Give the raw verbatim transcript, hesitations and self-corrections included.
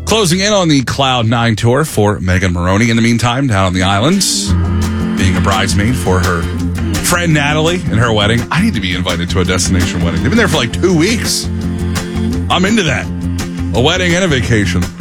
Closing in on the Cloud nine tour for Megan Moroney. In the meantime, down on the islands, being a bridesmaid for her friend Natalie and her wedding. I need to be invited to a destination wedding. They've been there for like two weeks. I'm into that. A wedding and a vacation.